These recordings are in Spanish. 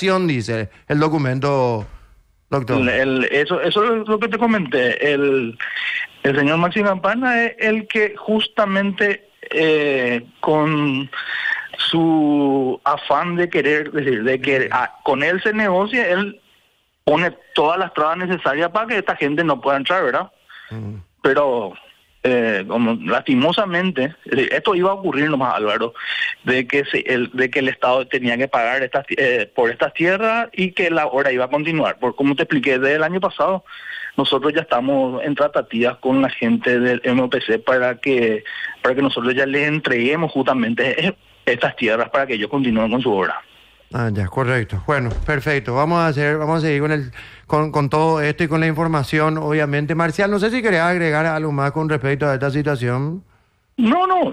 licitación, dice el documento, doctor. Eso es lo que te comenté. El señor Maxi Campana es el que justamente con su afán de querer, decir, de que con él se negocia, él pone todas las trabas necesarias para que esta gente no pueda entrar, ¿verdad? Pero como lastimosamente, esto iba a ocurrir nomás, Álvaro, de que el Estado tenía que pagar por estas tierras y que la obra iba a continuar. Por como te expliqué, desde el año pasado nosotros ya estamos en tratativas con la gente del MOPC para que nosotros ya les entreguemos justamente estas tierras para que ellos continúen con su obra. Ya, correcto. Bueno, perfecto. Vamos a seguir con todo esto y con la información, obviamente. Marcial, no sé si querés agregar algo más con respecto a esta situación. No,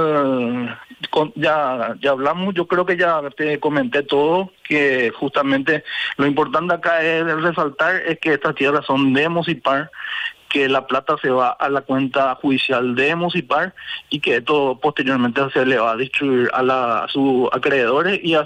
ya hablamos, yo creo que ya te comenté todo, que justamente lo importante acá es resaltar es que estas tierras son de Mocipar, que la plata se va a la cuenta judicial de Mocipar y que esto posteriormente se le va a distribuir a sus acreedores y a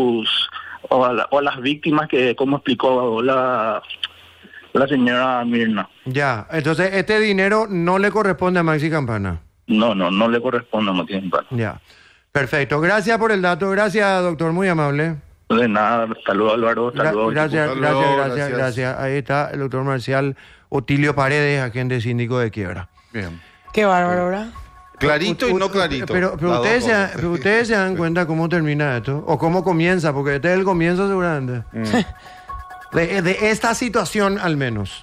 las víctimas, que como explicó la señora Mirna. Ya, entonces este dinero no le corresponde a Maxi Campana. No le corresponde a Maxi Campana. Ya, perfecto. Gracias por el dato. Gracias, doctor, muy amable. De nada, hasta luego, Álvaro. Hasta luego. Gracias. Ahí está el doctor Marcial Otilio Paredes, agente síndico de Quiebra. Bien. Qué bárbaro, ¿verdad? Clarito y no clarito. Pero ustedes se dan cuenta cómo termina esto, o cómo comienza, porque este es el comienzo seguramente. De esta situación al menos.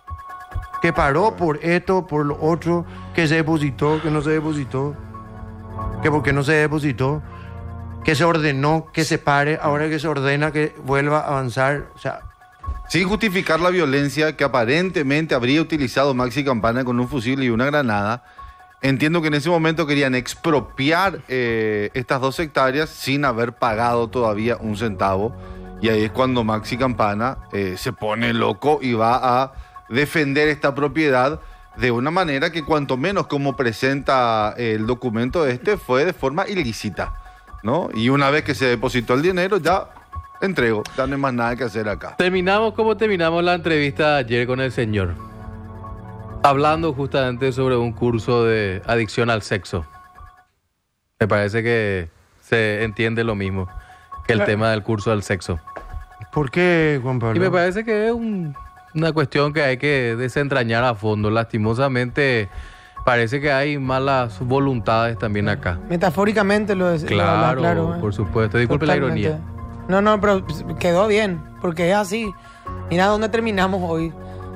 Que paró por esto, por lo otro, que se depositó, que no se depositó, que por qué no se depositó, que se ordenó que se pare, ahora que se ordena que vuelva a avanzar, o sea... Sin justificar la violencia que aparentemente habría utilizado Maxi Campana con un fusil y una granada, entiendo que en ese momento querían expropiar estas 2 hectáreas sin haber pagado todavía un centavo, y ahí es cuando Maxi Campana se pone loco y va a defender esta propiedad de una manera que cuanto menos como presenta el documento fue de forma ilícita, ¿no? Y una vez que se depositó el dinero ya entrego, ya no hay más nada que hacer acá. Terminamos como terminamos la entrevista ayer con el señor, hablando justamente sobre un curso de adicción al sexo. Me parece que se entiende lo mismo que el tema del curso del sexo. ¿Por qué, Juan Pablo? Y me parece que es una cuestión que hay que desentrañar a fondo. Lastimosamente parece que hay malas voluntades también acá. Metafóricamente lo decía. Claro, por supuesto. Disculpe totalmente. la ironía. No, pero quedó bien, porque es así. Mira dónde terminamos hoy.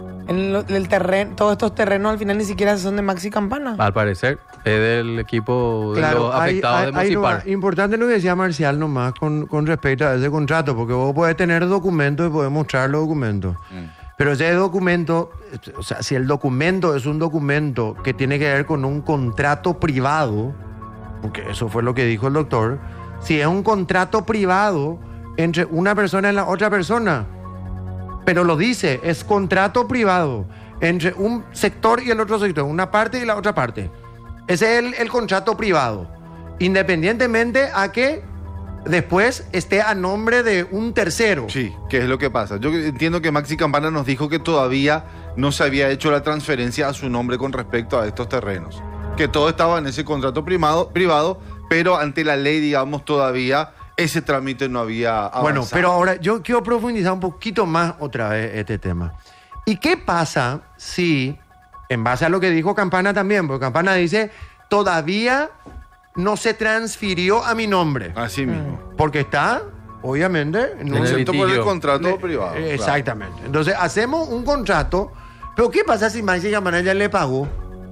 El terreno, todos estos terrenos al final ni siquiera son de Maxi Campana. Al parecer, es del equipo de los afectados de Mocipar. Importante lo que decía Marcial nomás con respecto a ese contrato, porque vos podés tener documentos y podés mostrar los documentos. Pero ese documento, o sea, si el documento es un documento que tiene que ver con un contrato privado, porque eso fue lo que dijo el doctor, si es un contrato privado entre una persona y la otra persona, pero lo dice, es contrato privado entre un sector y el otro sector, una parte y la otra parte. Ese es el contrato privado, independientemente a que después esté a nombre de un tercero. Sí, ¿qué es lo que pasa? Yo entiendo que Maxi Campana nos dijo que todavía no se había hecho la transferencia a su nombre con respecto a estos terrenos, que todo estaba en ese contrato privado, pero ante la ley, digamos, todavía ese trámite no había avanzado. Bueno, pero ahora yo quiero profundizar un poquito más otra vez este tema. ¿Y qué pasa si, en base a lo que dijo Campana también, porque Campana dice, todavía no se transfirió a mi nombre? Así mismo. Porque está, obviamente, en un excepto por el contrato privado. Exactamente. Claro. Entonces, hacemos un contrato, pero ¿qué pasa si Maxi Campana ya le pagó?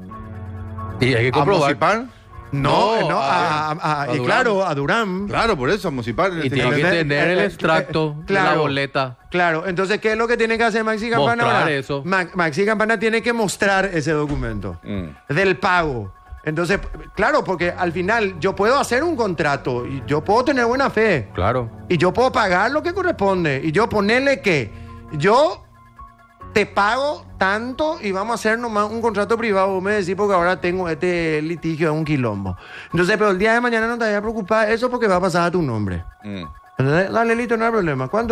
Y hay que comprobar. ¿A Mocipar? Y claro, a Durán. Claro, por eso, a Mocipar. Y tiene que tener el extracto de la boleta. Claro, entonces, ¿qué es lo que tiene que hacer Maxi Campana ahora? Mostrar eso. Maxi Campana tiene que mostrar ese documento del pago. Entonces, claro, porque al final yo puedo hacer un contrato y yo puedo tener buena fe. Claro. Y yo puedo pagar lo que corresponde. Y yo ponerle que yo te pago tanto y vamos a hacer nomás un contrato privado. Vos me decís porque ahora tengo este litigio de un quilombo. Entonces, pero el día de mañana no te vayas a preocupar eso porque va a pasar a tu nombre. Entonces, dale, listo, no hay problema. ¿Cuánto?